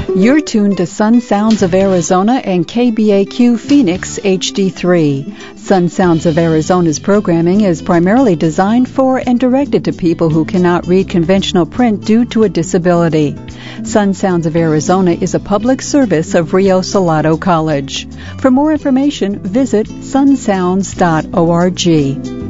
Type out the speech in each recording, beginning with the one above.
You're tuned to Sun Sounds of Arizona and KBAQ Phoenix HD3. Sun Sounds of Arizona's programming is primarily designed for and directed to people who cannot read conventional print due to a disability. Sun Sounds of Arizona is a public service of Rio Salado College. For more information, visit sunsounds.org.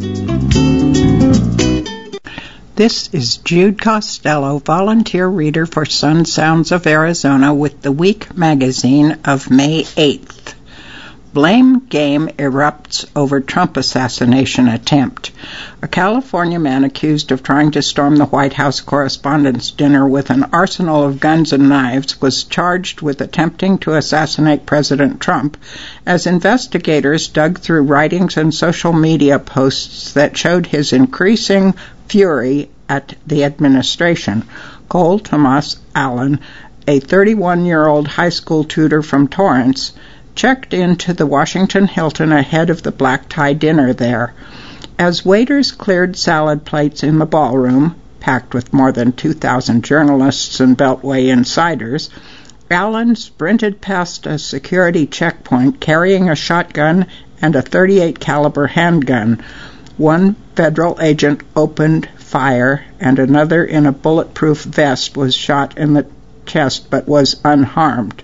This is Jude Costello, volunteer reader for Sun Sounds of Arizona with the Week magazine of May 8th. Blame game erupts over Trump assassination attempt. A California man accused of trying to storm the White House Correspondents' Dinner with an arsenal of guns and knives was charged with attempting to assassinate President Trump as investigators dug through writings and social media posts that showed his increasing fury at the administration. Cole Tomas Allen, a 31-year-old high school tutor from Torrance, checked into the Washington Hilton ahead of the black-tie dinner there. As waiters cleared salad plates in the ballroom, packed with more than 2,000 journalists and Beltway insiders, Allen sprinted past a security checkpoint carrying a shotgun and a .38 caliber handgun. One federal agent opened fire, and another in a bulletproof vest was shot in the chest but was unharmed.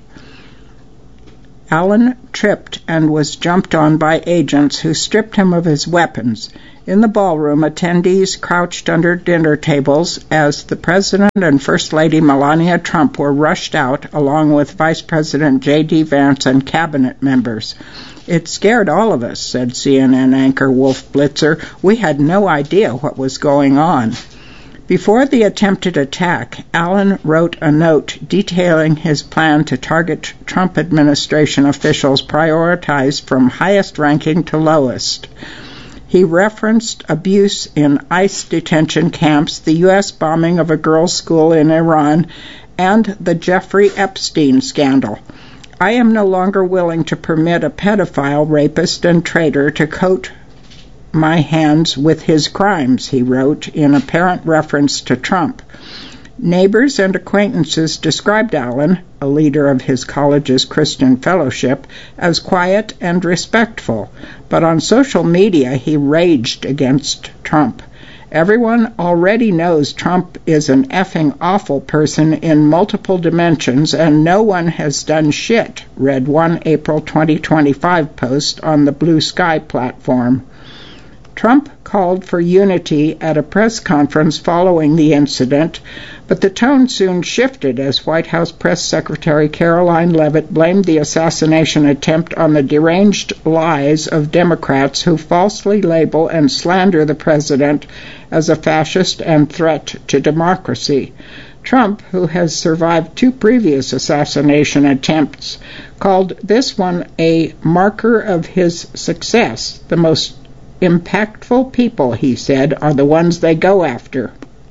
Allen tripped and was jumped on by agents who stripped him of his weapons. In the ballroom, attendees crouched under dinner tables as the President and First Lady Melania Trump were rushed out, along with Vice President J.D. Vance and cabinet members. "It scared all of us," said CNN anchor Wolf Blitzer. "We had no idea what was going on." Before the attempted attack, Allen wrote a note detailing his plan to target Trump administration officials prioritized from highest ranking to lowest. He referenced abuse in ICE detention camps, the U.S. bombing of a girls' school in Iran, and the Jeffrey Epstein scandal. "I am no longer willing to permit a pedophile, rapist, and traitor to coat my hands with his crimes," he wrote, in apparent reference to Trump. Neighbors and acquaintances described Allen, a leader of his college's Christian Fellowship, as quiet and respectful, but on social media he raged against Trump. "Everyone already knows Trump is an effing awful person in multiple dimensions, and no one has done shit," read one April 2025 post on the Blue Sky platform. Trump called for unity at a press conference following the incident, but the tone soon shifted as White House Press Secretary Caroline Leavitt blamed the assassination attempt on the deranged lies of Democrats who falsely label and slander the president as a fascist and threat to democracy. Trump, who has survived two previous assassination attempts, called this one a marker of his success. "The most impactful people," he said, "are the ones they go after."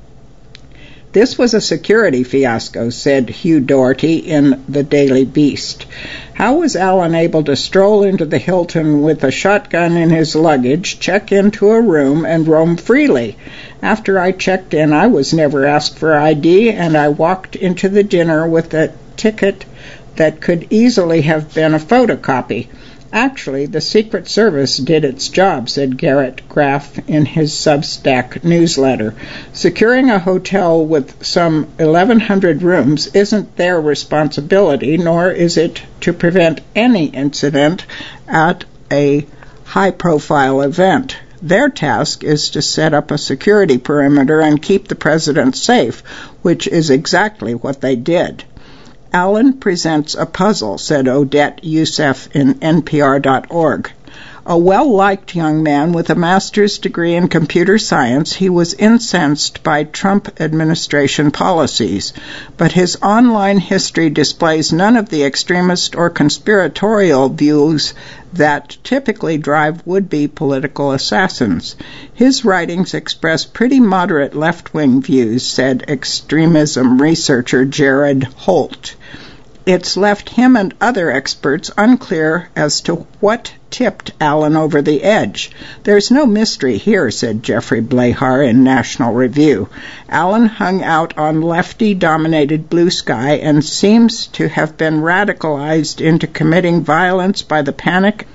"This was a security fiasco," said Hugh Doherty in the Daily Beast. "How was Allen able to stroll into the Hilton with a shotgun in his luggage, check into a room, and roam freely? After I checked in, I was never asked for ID, and I walked into the dinner with a ticket that could easily have been a photocopy. Actually, the Secret Service did its job," said Garrett Graff in his Substack newsletter. "Securing a hotel with some 1,100 rooms isn't their responsibility, nor is it to prevent any incident at a high-profile event. Their task is to set up a security perimeter and keep the president safe, which is exactly what they did." "Allen presents a puzzle," said Odette Youssef in NPR.org. A well-liked young man with a master's degree in computer science, he was incensed by Trump administration policies, but his online history displays none of the extremist or conspiratorial views that typically drive would-be political assassins. "His writings express pretty moderate left-wing views," said extremism researcher Jared Holt. it's left him and other experts unclear as to what tipped Allen over the edge. There's no mystery here, said Jeffrey Blahar in National Review. Allen hung out on lefty-dominated Blue Sky and seems to have been radicalized into committing violence by the panic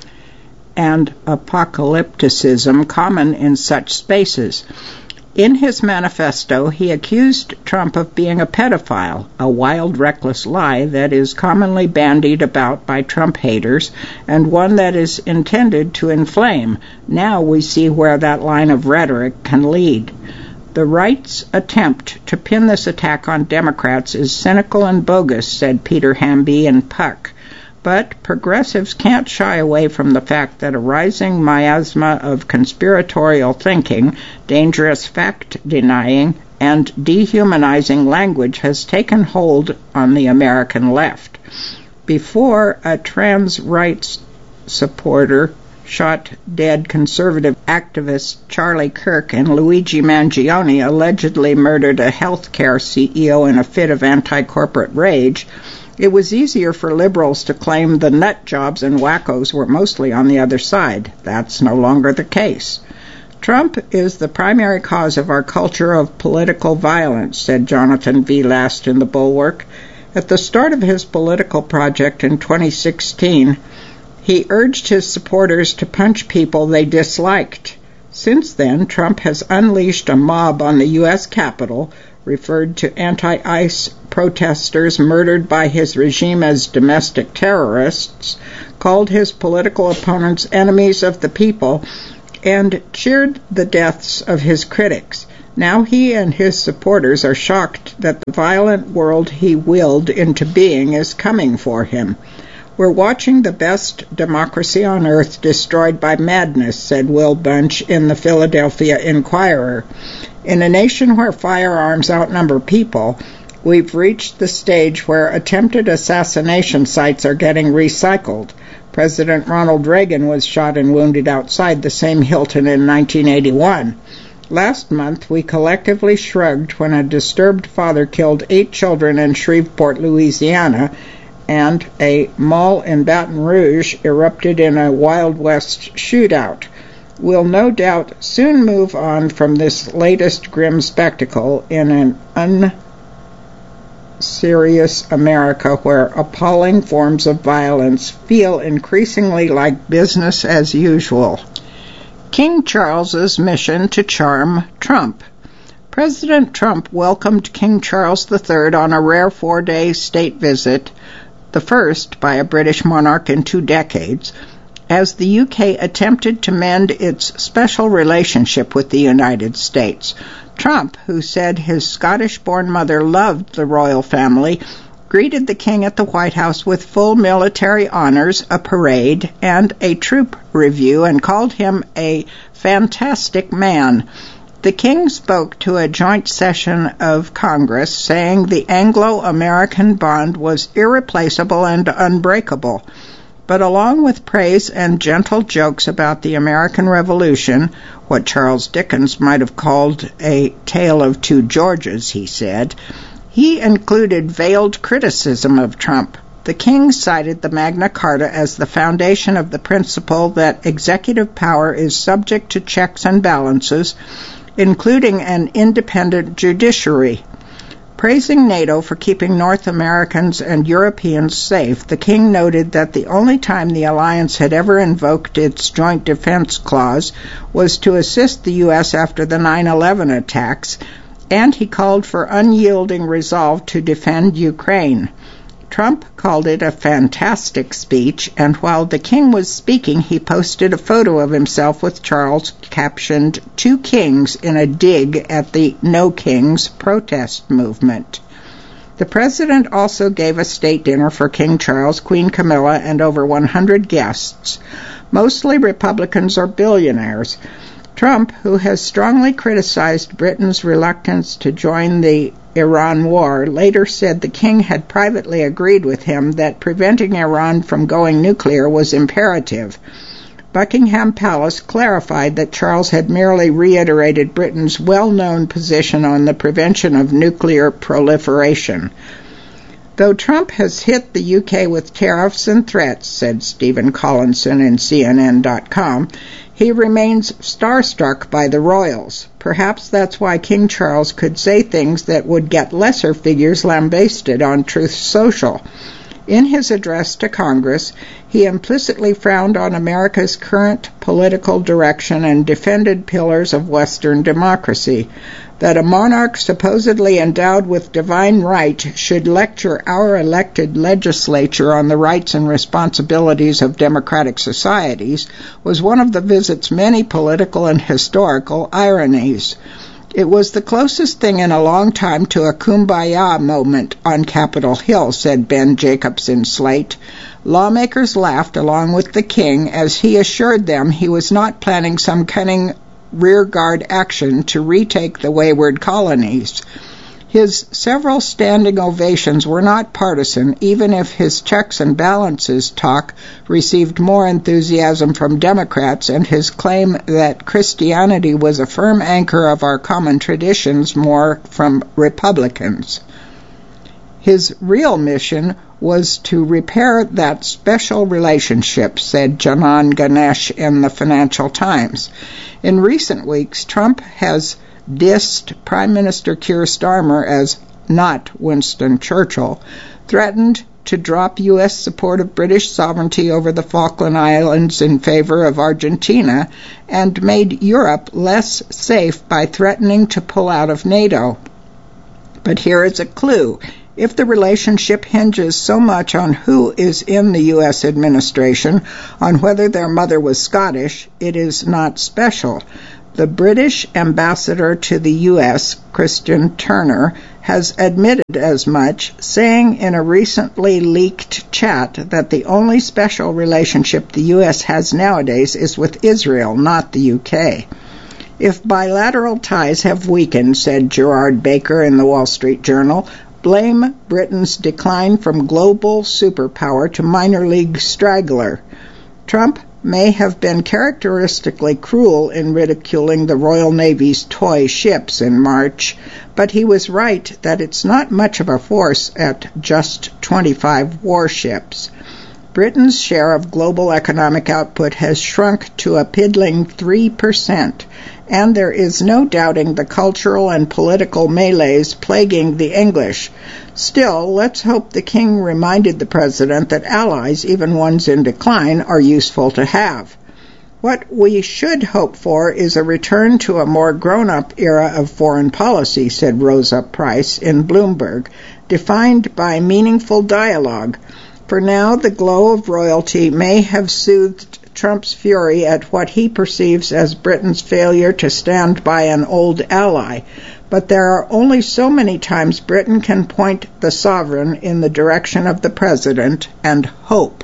and apocalypticism common in such spaces. In his manifesto, he accused Trump of being a pedophile, a wild, reckless lie that is commonly bandied about by Trump haters and one that is intended to inflame. Now we see where that line of rhetoric can lead. The right's attempt to pin this attack on Democrats is cynical and bogus, said Peter Hamby in Puck. But progressives can't shy away from the fact that a rising miasma of conspiratorial thinking, dangerous fact-denying, and dehumanizing language has taken hold on the American left. Before a trans rights supporter shot dead conservative activist Charlie Kirk and Luigi Mangione allegedly murdered a healthcare CEO in a fit of anti-corporate rage, it was easier for liberals to claim the nut jobs and wackos were mostly on the other side. That's no longer the case. Trump is the primary cause of our culture of political violence, said Jonathan V. Last in The Bulwark. At the start of his political project in 2016, he urged his supporters to punch people they disliked. Since then, Trump has unleashed a mob on the U.S. Capitol, referred to anti-ICE protesters murdered by his regime as domestic terrorists, called his political opponents enemies of the people, and cheered the deaths of his critics. Now he and his supporters are shocked that the violent world he willed into being is coming for him. We're watching the best democracy on earth destroyed by madness, said Will Bunch in the Philadelphia Inquirer. In a nation where firearms outnumber people, we've reached the stage where attempted assassination sites are getting recycled. President Ronald Reagan was shot and wounded outside the same Hilton in 1981. Last month, we collectively shrugged when a disturbed father killed 8 children in Shreveport, Louisiana, and a mall in Baton Rouge erupted in a Wild West shootout. We'll no doubt soon move on from this latest grim spectacle in an unserious America where appalling forms of violence feel increasingly like business as usual. King Charles's mission to charm Trump. President Trump welcomed King Charles III on a rare 4-day state visit, the first by a British monarch in 2 decades, as the UK attempted to mend its special relationship with the United States. Trump, who said his Scottish-born mother loved the royal family, greeted the king at the White House with full military honors, a parade, and a troop review, and called him a fantastic man. The king spoke to a joint session of Congress, saying the Anglo-American bond was irreplaceable and unbreakable. But along with praise and gentle jokes about the American Revolution, what Charles Dickens might have called a tale of 2 Georges, he said, he included veiled criticism of Trump. The king cited the Magna Carta as the foundation of the principle that executive power is subject to checks and balances, including an independent judiciary. Praising NATO for keeping North Americans and Europeans safe, the king noted that the only time the alliance had ever invoked its Joint Defense Clause was to assist the U.S. after the 9/11 attacks, and he called for unyielding resolve to defend Ukraine. Trump called it a fantastic speech, and while the king was speaking, he posted a photo of himself with Charles captioned 2 kings in a dig at the No Kings protest movement. The president also gave a state dinner for King Charles, Queen Camilla, and over 100 guests, mostly Republicans or billionaires. Trump, who has strongly criticized Britain's reluctance to join the Iran war, later said the king had privately agreed with him that preventing Iran from going nuclear was imperative. Buckingham Palace clarified that Charles had merely reiterated Britain's well-known position on the prevention of nuclear proliferation. Though Trump has hit the UK with tariffs and threats, said Stephen Collinson in CNN.com, he remains starstruck by the royals. Perhaps that's why King Charles could say things that would get lesser figures lambasted on Truth Social. In his address to Congress, he implicitly frowned on America's current political direction and defended pillars of Western democracy. That a monarch supposedly endowed with divine right should lecture our elected legislature on the rights and responsibilities of democratic societies was one of the visit's many political and historical ironies. It was the closest thing in a long time to a kumbaya moment on Capitol Hill, said Ben Jacobs in Slate. Lawmakers laughed along with the king as he assured them he was not planning some cunning rearguard action to retake the wayward colonies. His several standing ovations were not partisan, even if his checks and balances talk received more enthusiasm from Democrats and his claim that Christianity was a firm anchor of our common traditions more from Republicans. His real mission was to repair that special relationship, said Janan Ganesh in the Financial Times. In recent weeks, Trump has dissed Prime Minister Keir Starmer as not Winston Churchill, threatened to drop U.S. support of British sovereignty over the Falkland Islands in favor of Argentina, and made Europe less safe by threatening to pull out of NATO. But here is a clue. If the relationship hinges so much on who is in the U.S. administration, on whether their mother was Scottish, it is not special. The British ambassador to the U.S., Christian Turner, has admitted as much, saying in a recently leaked chat that the only special relationship the U.S. has nowadays is with Israel, not the U.K. If bilateral ties have weakened, said Gerard Baker in the Wall Street Journal, blame Britain's decline from global superpower to minor league straggler. Trump may have been characteristically cruel in ridiculing the Royal Navy's toy ships in March, but he was right that it's not much of a force at just 25 warships. Britain's share of global economic output has shrunk to a piddling 3%, and there is no doubting the cultural and political melees plaguing the English. Still, let's hope the king reminded the president that allies, even ones in decline, are useful to have. What we should hope for is a return to a more grown-up era of foreign policy, said Rosa Price in Bloomberg, defined by meaningful dialogue. For now, the glow of royalty may have soothed Trump's fury at what he perceives as Britain's failure to stand by an old ally, but there are only so many times Britain can point the sovereign in the direction of the president and hope.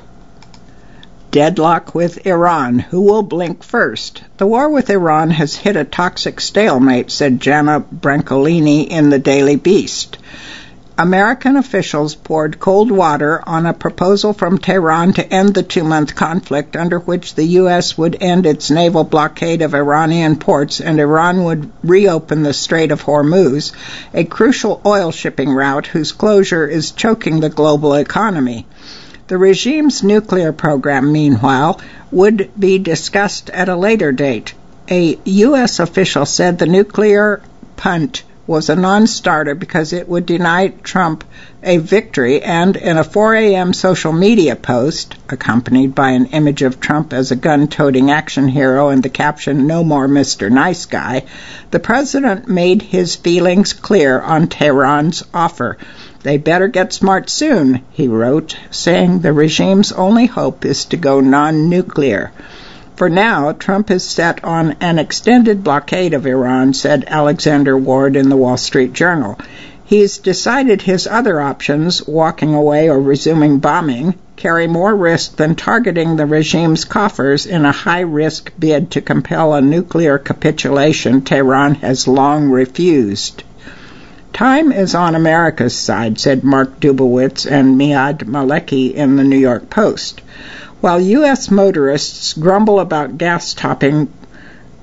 Deadlock with Iran. Who will blink first? The war with Iran has hit a toxic stalemate, said Jana Brancolini in the Daily Beast. American officials poured cold water on a proposal from Tehran to end the 2-month conflict under which the U.S. would end its naval blockade of Iranian ports and Iran would reopen the Strait of Hormuz, a crucial oil shipping route whose closure is choking the global economy. The regime's nuclear program, meanwhile, would be discussed at a later date. A U.S. official said the nuclear punt was a non-starter because it would deny Trump a victory, and in a 4 a.m. social media post, accompanied by an image of Trump as a gun-toting action hero and the caption, "No more Mr. Nice Guy," the president made his feelings clear on Tehran's offer. They better get smart soon, he wrote, saying the regime's only hope is to go non-nuclear. For now, Trump is set on an extended blockade of Iran, said Alexander Ward in the Wall Street Journal. He's decided his other options, walking away or resuming bombing, carry more risk than targeting the regime's coffers in a high-risk bid to compel a nuclear capitulation Tehran has long refused. Time is on America's side, said Mark Dubowitz and Miad Maleki in the New York Post. While U.S. motorists grumble about gas topping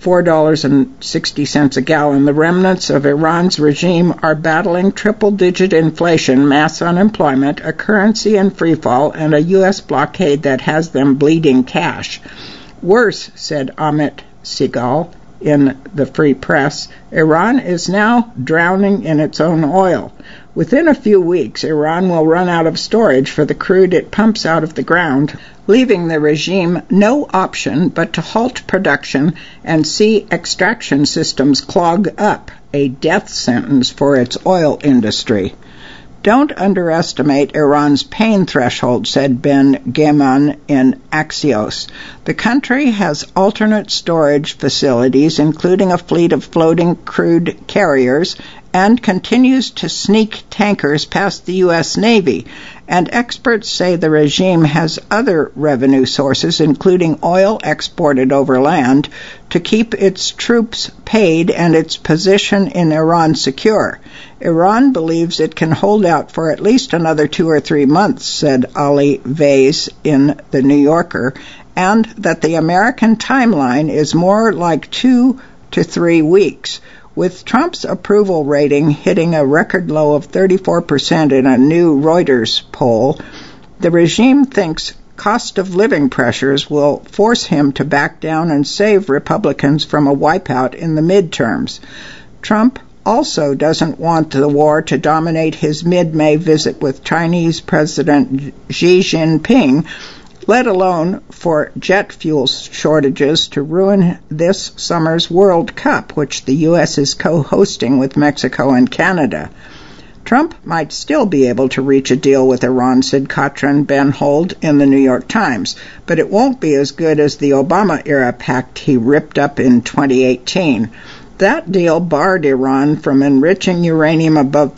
$4.60 a gallon. The remnants of Iran's regime are battling triple-digit inflation, mass unemployment, a currency in freefall, and a U.S. blockade that has them bleeding cash. Worse, said Amit Segal in the Free Press, Iran is now drowning in its own oil. Within a few weeks, Iran will run out of storage for the crude it pumps out of the ground, leaving the regime no option but to halt production and see extraction systems clog up, a death sentence for its oil industry. Don't underestimate Iran's pain threshold, said Ben Gaiman in Axios. The country has alternate storage facilities, including a fleet of floating crude carriers, and continues to sneak tankers past the U.S. Navy. And experts say the regime has other revenue sources, including oil exported over land, to keep its troops paid and its position in Iran secure. Iran believes it can hold out for at least another 2 or 3 months, said Ali Vaiz in The New Yorker, and that the American timeline is more like 2 to 3 weeks. With Trump's approval rating hitting a record low of 34% in a new Reuters poll, the regime thinks cost of living pressures will force him to back down and save Republicans from a wipeout in the midterms. Trump also doesn't want the war to dominate his mid-May visit with Chinese President Xi Jinping, let alone for jet fuel shortages to ruin this summer's World Cup, which the U.S. is co-hosting with Mexico and Canada. Trump might still be able to reach a deal with Iran, said Katrin Benhold in the New York Times, but it won't be as good as the Obama-era pact he ripped up in 2018. That deal barred Iran from enriching uranium above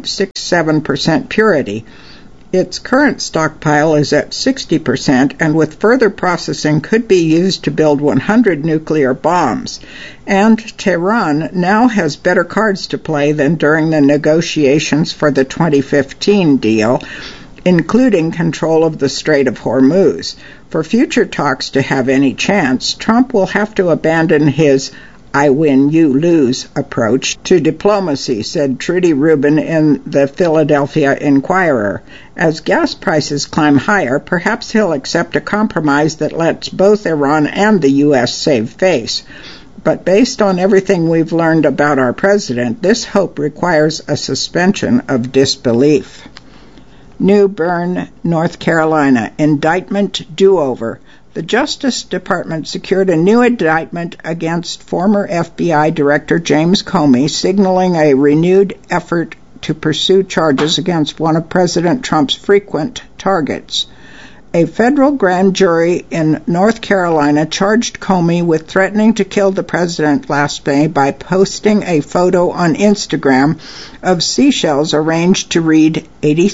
3.67% purity. Its current stockpile is at 60%, and with further processing could be used to build 100 nuclear bombs. And Tehran now has better cards to play than during the negotiations for the 2015 deal, including control of the Strait of Hormuz. For future talks to have any chance, Trump will have to abandon his I win, you lose approach to diplomacy, said Trudy Rubin in the Philadelphia Inquirer. As gas prices climb higher, perhaps he'll accept a compromise that lets both Iran and the U.S. save face. But based on everything we've learned about our president, this hope requires a suspension of disbelief. New Bern, North Carolina, indictment do-over. The Justice Department secured a new indictment against former FBI Director James Comey, signaling a renewed effort to pursue charges against one of President Trump's frequent targets. A federal grand jury in North Carolina charged Comey with threatening to kill the president last May by posting a photo on Instagram of seashells arranged to read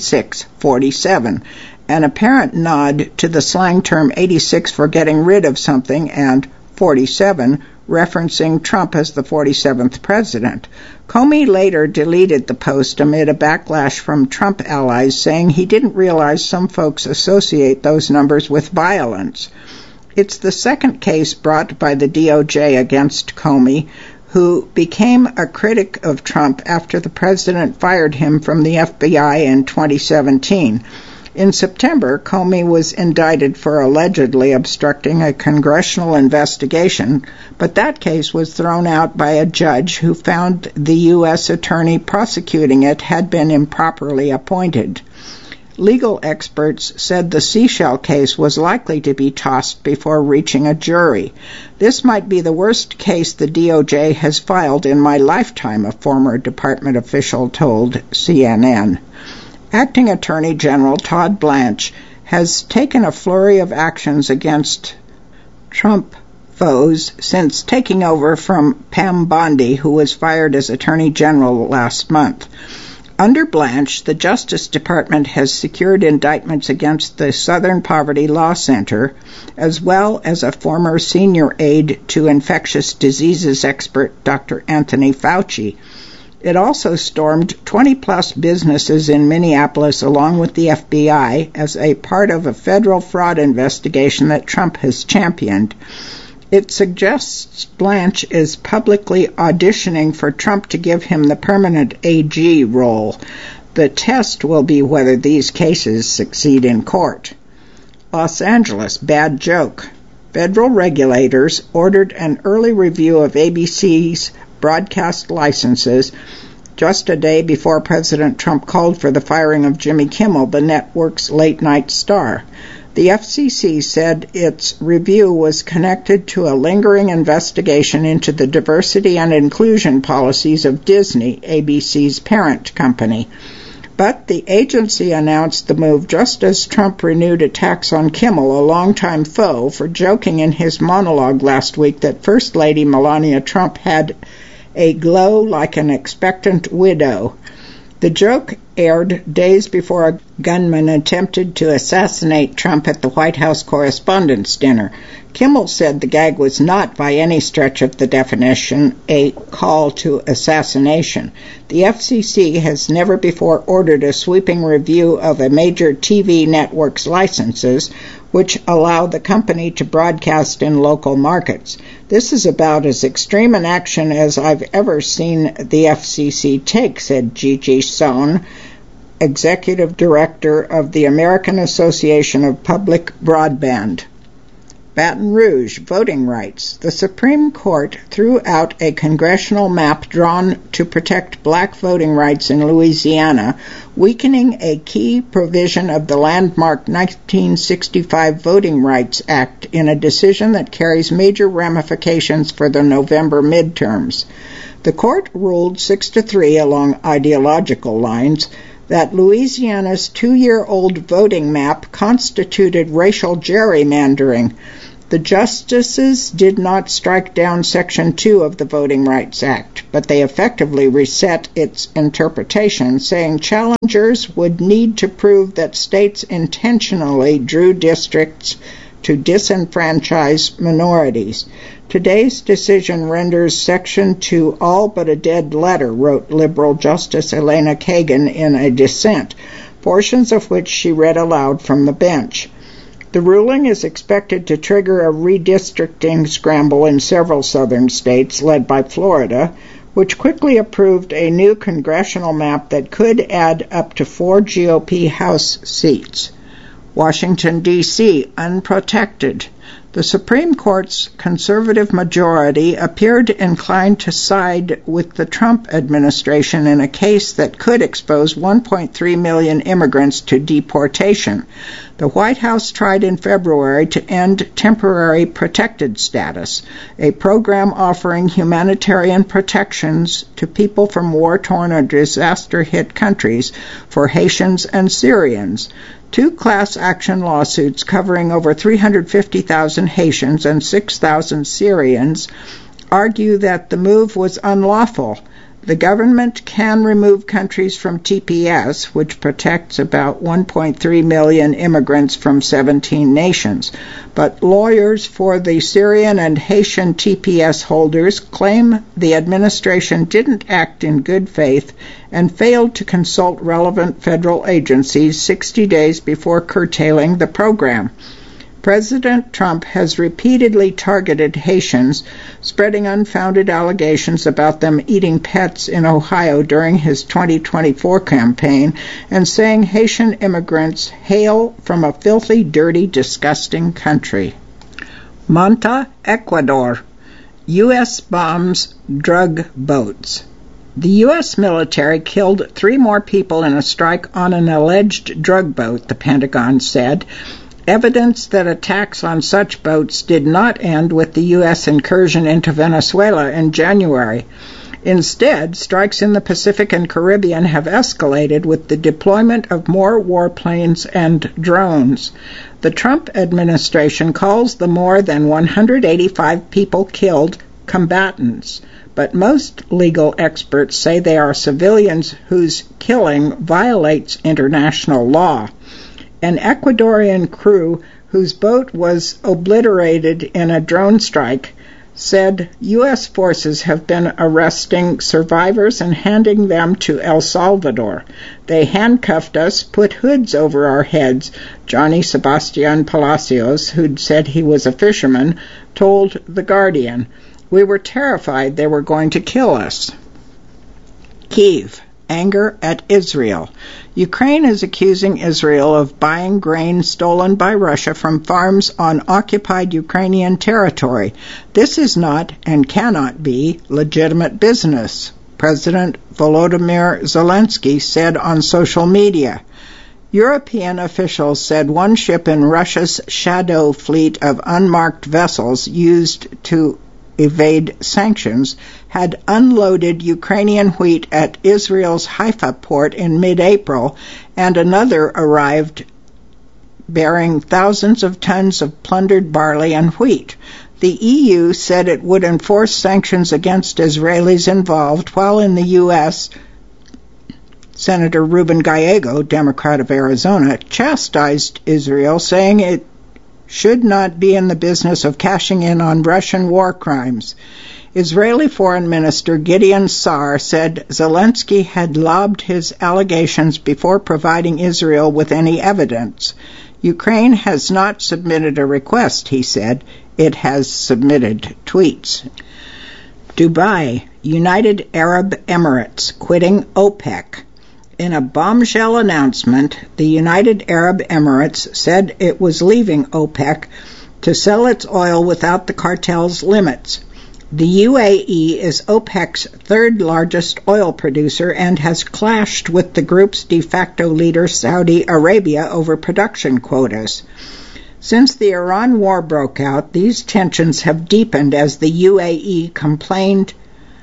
8647. An apparent nod to the slang term 86 for getting rid of something and 47 referencing Trump as the 47th president. Comey later deleted the post amid a backlash from Trump allies, saying he didn't realize some folks associate those numbers with violence. It's the second case brought by the DOJ against Comey, who became a critic of Trump after the president fired him from the FBI in 2017. In September, Comey was indicted for allegedly obstructing a congressional investigation, but that case was thrown out by a judge who found the U.S. attorney prosecuting it had been improperly appointed. Legal experts said the seashell case was likely to be tossed before reaching a jury. This might be the worst case the DOJ has filed in my lifetime, a former department official told CNN. Acting Attorney General Todd Blanche has taken a flurry of actions against Trump foes since taking over from Pam Bondi, who was fired as Attorney General last month. Under Blanche, the Justice Department has secured indictments against the Southern Poverty Law Center, as well as a former senior aide to infectious diseases expert Dr. Anthony Fauci. It also stormed 20-plus businesses in Minneapolis along with the FBI as a part of a federal fraud investigation that Trump has championed. It suggests Blanche is publicly auditioning for Trump to give him the permanent AG role. The test will be whether these cases succeed in court. Los Angeles, bad joke. Federal regulators ordered an early review of ABC's broadcast licenses just a day before President Trump called for the firing of Jimmy Kimmel, the network's late-night star. The FCC said its review was connected to a lingering investigation into the diversity and inclusion policies of Disney, ABC's parent company. But the agency announced the move just as Trump renewed attacks on Kimmel, a longtime foe, for joking in his monologue last week that First Lady Melania Trump had a glow like an expectant widow. The joke aired days before a gunman attempted to assassinate Trump at the White House Correspondents' Dinner. Kimmel said the gag was not, by any stretch of the definition, a call to assassination. The FCC has never before ordered a sweeping review of a major TV network's licenses, which allow the company to broadcast in local markets. This is about as extreme an action as I've ever seen the FCC take, said Gigi Sohn, Executive Director of the American Association of Public Broadband. Baton Rouge, voting rights. The Supreme Court threw out a congressional map drawn to protect black voting rights in Louisiana, weakening a key provision of the landmark 1965 Voting Rights Act in a decision that carries major ramifications for the November midterms. The court ruled 6-3 along ideological lines that Louisiana's 2-year-old voting map constituted racial gerrymandering. The justices did not strike down Section 2 of the Voting Rights Act, but they effectively reset its interpretation, saying challengers would need to prove that states intentionally drew districts to disenfranchise minorities. Today's decision renders Section 2 all but a dead letter, wrote liberal Justice Elena Kagan in a dissent, portions of which she read aloud from the bench. The ruling is expected to trigger a redistricting scramble in several southern states, led by Florida, which quickly approved a new congressional map that could add up to 4 GOP House seats. Washington, D.C., unprotected. The Supreme Court's conservative majority appeared inclined to side with the Trump administration in a case that could expose 1.3 million immigrants to deportation. The White House tried in February to end temporary protected status, a program offering humanitarian protections to people from war-torn or disaster-hit countries for Haitians and Syrians. 2 class action lawsuits covering over 350,000 Haitians and 6,000 Syrians argue that the move was unlawful. The government can remove countries from TPS, which protects about 1.3 million immigrants from 17 nations. But lawyers for the Syrian and Haitian TPS holders claim the administration didn't act in good faith and failed to consult relevant federal agencies 60 days before curtailing the program. President Trump has repeatedly targeted Haitians, spreading unfounded allegations about them eating pets in Ohio during his 2024 campaign, and saying Haitian immigrants hail from a filthy, dirty, disgusting country. Manta, Ecuador. U.S. bombs drug boats. The U.S. military killed 3 more people in a strike on an alleged drug boat, the Pentagon said. Evidence that attacks on such boats did not end with the U.S. incursion into Venezuela in January. Instead, strikes in the Pacific and Caribbean have escalated with the deployment of more warplanes and drones. The Trump administration calls the more than 185 people killed combatants, but most legal experts say they are civilians whose killing violates international law. An Ecuadorian crew whose boat was obliterated in a drone strike said U.S. forces have been arresting survivors and handing them to El Salvador. They handcuffed us, put hoods over our heads, Johnny Sebastian Palacios, who'd said he was a fisherman, told The Guardian. We were terrified they were going to kill us. Kyiv. Anger at Israel. Ukraine is accusing Israel of buying grain stolen by Russia from farms on occupied Ukrainian territory. This is not and cannot be legitimate business, President Volodymyr Zelensky said on social media. European officials said one ship in Russia's shadow fleet of unmarked vessels used to evade sanctions had unloaded Ukrainian wheat at Israel's Haifa port in mid-April, and another arrived bearing thousands of tons of plundered barley and wheat. The EU said it would enforce sanctions against Israelis involved, while in the U.S., Senator Ruben Gallego, Democrat of Arizona, chastised Israel, saying it should not be in the business of cashing in on Russian war crimes. Israeli Foreign Minister Gideon Sa'ar said Zelensky had lobbed his allegations before providing Israel with any evidence. Ukraine has not submitted a request, he said. It has submitted tweets. Dubai, United Arab Emirates, quitting OPEC. In a bombshell announcement, the United Arab Emirates said it was leaving OPEC to sell its oil without the cartel's limits. The UAE is OPEC's third largest oil producer and has clashed with the group's de facto leader Saudi Arabia over production quotas. Since the Iran war broke out, these tensions have deepened as the UAE complained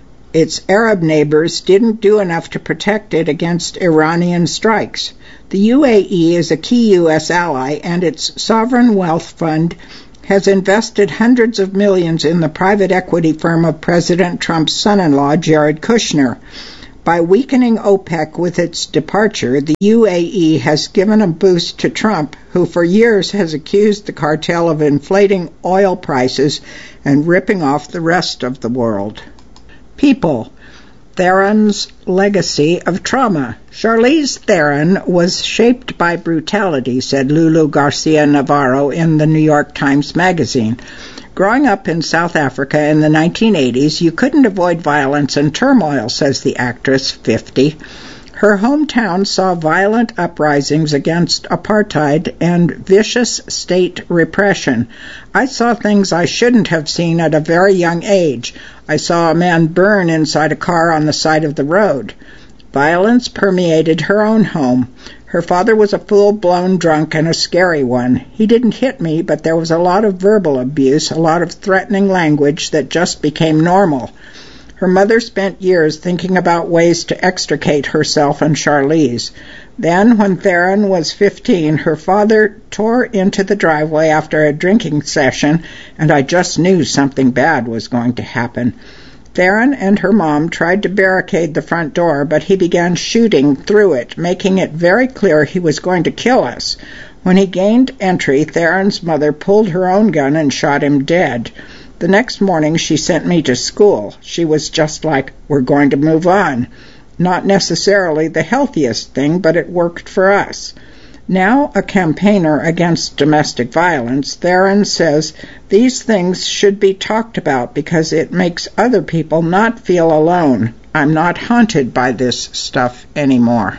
its Arab neighbors didn't do enough to protect it against Iranian strikes. The UAE is a key U.S. ally, and its sovereign wealth fund has invested hundreds of millions in the private equity firm of President Trump's son-in-law, Jared Kushner. By weakening OPEC with its departure, the UAE has given a boost to Trump, who for years has accused the cartel of inflating oil prices and ripping off the rest of the world. People. Theron's legacy of trauma. Charlize Theron was shaped by brutality, said Lulu Garcia Navarro in the New York Times Magazine. Growing up in South Africa in the 1980s, you couldn't avoid violence and turmoil, says the actress, 50. Her hometown saw violent uprisings against apartheid and vicious state repression. I saw things I shouldn't have seen at a very young age. I saw a man burn inside a car on the side of the road. Violence permeated her own home. Her father was a full-blown drunk and a scary one. He didn't hit me, but there was a lot of verbal abuse, a lot of threatening language that just became normal. Her mother spent years thinking about ways to extricate herself and Charlize. Then, when Theron was 15, her father tore into the driveway after a drinking session, and I just knew something bad was going to happen. Theron and her mom tried to barricade the front door, but he began shooting through it, making it very clear he was going to kill us. When he gained entry, Theron's mother pulled her own gun and shot him dead. The next morning, she sent me to school. She was just like, "We're going to move on." Not necessarily the healthiest thing, but it worked for us. Now a campaigner against domestic violence, Theron says these things should be talked about because it makes other people not feel alone. I'm not haunted by this stuff anymore.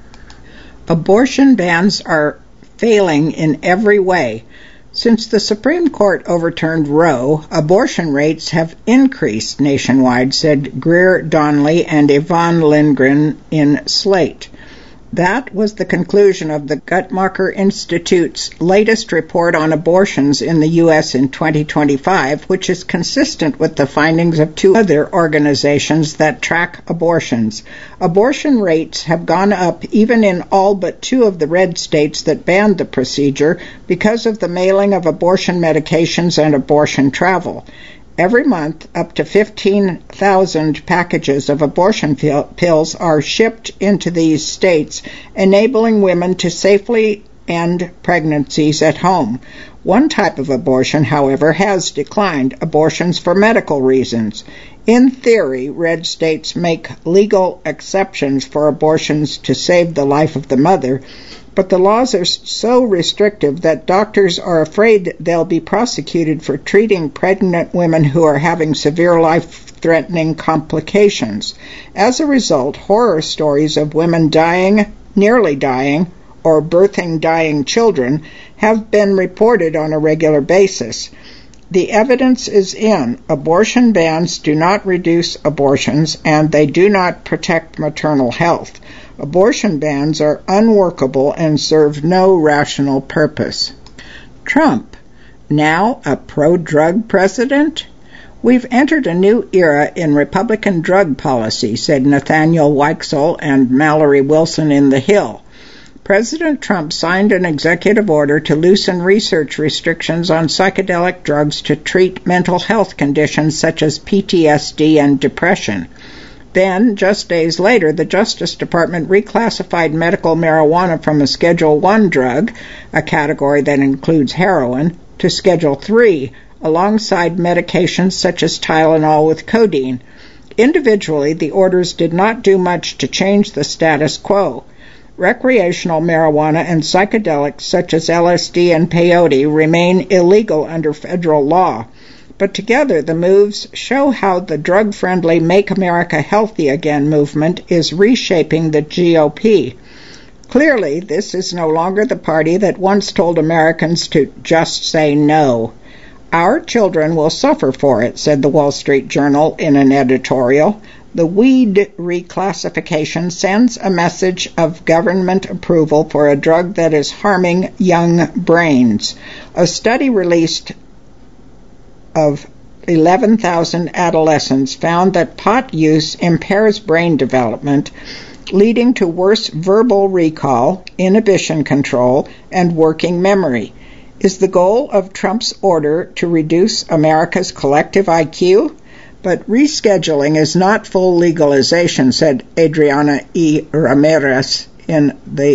Abortion bans are failing in every way. Since the Supreme Court overturned Roe, abortion rates have increased nationwide, said Greer Donnelly and Yvonne Lindgren in Slate. That was the conclusion of the Guttmacher Institute's latest report on abortions in the U.S. in 2025, which is consistent with the findings of two other organizations that track abortions. Abortion rates have gone up even in all but two of the red states that banned the procedure because of the mailing of abortion medications and abortion travel. Every month, up to 15,000 packages of abortion pills are shipped into these states, enabling women to safely end pregnancies at home. One type of abortion, however, has declined: abortions for medical reasons. In theory, red states make legal exceptions for abortions to save the life of the mother, but the laws are so restrictive that doctors are afraid they'll be prosecuted for treating pregnant women who are having severe life-threatening complications. As a result, horror stories of women dying, nearly dying, or birthing dying children have been reported on a regular basis. The evidence is in. Abortion bans do not reduce abortions, and they do not protect maternal health. Abortion bans are unworkable and serve no rational purpose. Trump, now a pro-drug president? We've entered a new era in Republican drug policy, said Nathaniel Weichsel and Mallory Wilson in The Hill. President Trump signed an executive order to loosen research restrictions on psychedelic drugs to treat mental health conditions such as PTSD and depression. Then, just days later, the Justice Department reclassified medical marijuana from a Schedule I drug, a category that includes heroin, to Schedule III, alongside medications such as Tylenol with codeine. Individually, the orders did not do much to change the status quo. Recreational marijuana and psychedelics such as LSD and peyote remain illegal under federal law. But together, the moves show how the drug-friendly Make America Healthy Again movement is reshaping the GOP. Clearly, this is no longer the party that once told Americans to just say no. Our children will suffer for it, said the Wall Street Journal in an editorial. The weed reclassification sends a message of government approval for a drug that is harming young brains. A study released of 11,000 adolescents found that pot use impairs brain development, leading to worse verbal recall, inhibition control, and working memory. Is the goal of Trump's order to reduce America's collective IQ? But rescheduling is not full legalization, said Adriana E. Ramirez in the